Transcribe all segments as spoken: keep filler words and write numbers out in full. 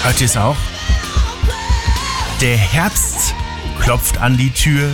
Hört ihr es auch? Der Herbst klopft an die Tür.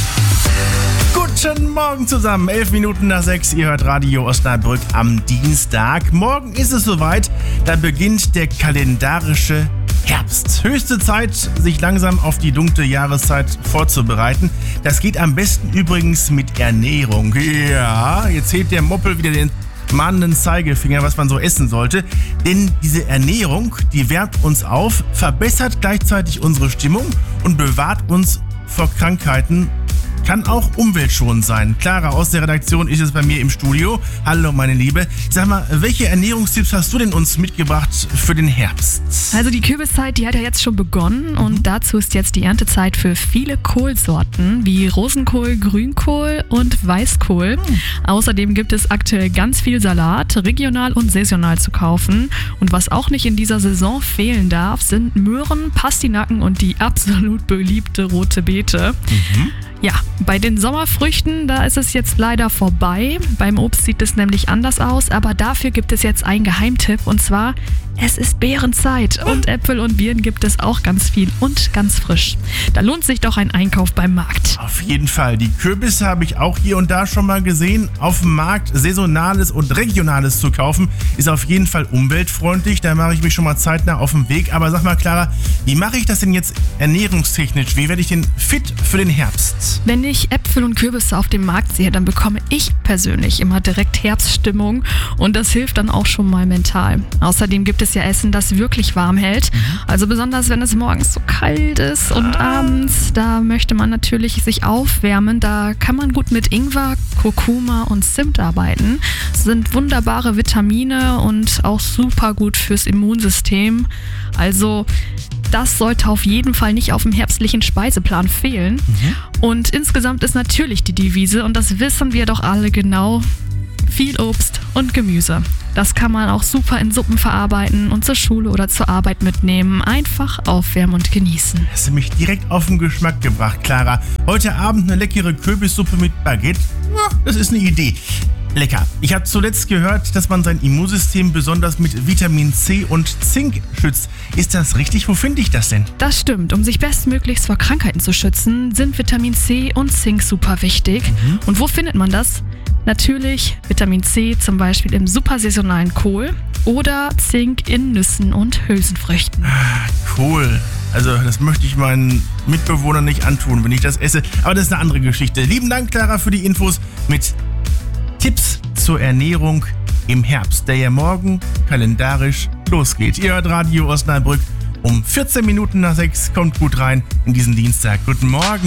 Guten Morgen zusammen, elf Minuten nach sechs, ihr hört Radio Osnabrück am Dienstag. Morgen ist es soweit, da beginnt der kalendarische Herbst. Höchste Zeit, sich langsam auf die dunkle Jahreszeit vorzubereiten. Das geht am besten übrigens mit Ernährung. Ja, jetzt hebt der Moppel wieder den mahnenden Zeigefinger, was man so essen sollte. Denn diese Ernährung, die wärmt uns auf, verbessert gleichzeitig unsere Stimmung und bewahrt uns vor Krankheiten. Kann auch umweltschonend sein. Clara aus der Redaktion ist es bei mir im Studio. Hallo meine Liebe. Sag mal, welche Ernährungstipps hast du denn uns mitgebracht für den Herbst? Also die Kürbiszeit, die hat ja jetzt schon begonnen und mhm. dazu ist jetzt die Erntezeit für viele Kohlsorten wie Rosenkohl, Grünkohl und Weißkohl. Mhm. Außerdem gibt es aktuell ganz viel Salat, regional und saisonal zu kaufen. Und was auch nicht in dieser Saison fehlen darf, sind Möhren, Pastinaken und die absolut beliebte rote Beete. Mhm. Ja, bei den Sommerfrüchten, da ist es jetzt leider vorbei. Beim Obst sieht es nämlich anders aus, aber dafür gibt es jetzt einen Geheimtipp und zwar, es ist Beerenzeit und Äpfel und Birnen gibt es auch ganz viel und ganz frisch. Da lohnt sich doch ein Einkauf beim Markt. Auf jeden Fall. Die Kürbisse habe ich auch hier und da schon mal gesehen. Auf dem Markt saisonales und regionales zu kaufen, ist auf jeden Fall umweltfreundlich. Da mache ich mich schon mal zeitnah auf den Weg. Aber sag mal, Clara, wie mache ich das denn jetzt ernährungstechnisch? Wie werde ich denn fit für den Herbst? Wenn ich Äpfel und Kürbisse auf dem Markt sehe, dann bekomme ich persönlich immer direkt Herbststimmung und das hilft dann auch schon mal mental. Außerdem gibt es ja Essen, das wirklich warm hält. Mhm. Also besonders, wenn es morgens so kalt ist und ah. abends, da möchte man natürlich sich aufwärmen. Da kann man gut mit Ingwer, Kurkuma und Zimt arbeiten. Das sind wunderbare Vitamine und auch super gut fürs Immunsystem. Also das sollte auf jeden Fall nicht auf dem herbstlichen Speiseplan fehlen. Mhm. Und insgesamt ist natürlich die Devise, und das wissen wir doch alle genau, viel Obst und Gemüse. Das kann man auch super in Suppen verarbeiten und zur Schule oder zur Arbeit mitnehmen. Einfach aufwärmen und genießen. Hast du mich direkt auf den Geschmack gebracht, Clara. Heute Abend eine leckere Kürbissuppe mit Baguette. Das ist eine Idee. Lecker. Ich habe zuletzt gehört, dass man sein Immunsystem besonders mit Vitamin C und Zink schützt. Ist das richtig? Wo finde ich das denn? Das stimmt. Um sich bestmöglichst vor Krankheiten zu schützen, sind Vitamin C und Zink super wichtig. Mhm. Und wo findet man das? Natürlich Vitamin C zum Beispiel im super saisonalen Kohl oder Zink in Nüssen und Hülsenfrüchten. Ah, cool. Also das möchte ich meinen Mitbewohnern nicht antun, wenn ich das esse. Aber das ist eine andere Geschichte. Lieben Dank, Clara, für die Infos mit Tipps zur Ernährung im Herbst, der ja morgen kalendarisch losgeht. Ihr hört Radio Osnabrück um vierzehn Minuten nach sechs. Kommt gut rein in diesen Dienstag. Guten Morgen.